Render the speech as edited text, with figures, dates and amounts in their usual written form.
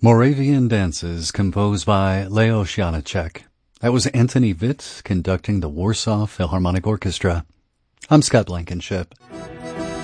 Moravian Dances, composed by Leos Janáček. That was Anthony Witt conducting the Warsaw Philharmonic Orchestra. I'm Scott Blankenship.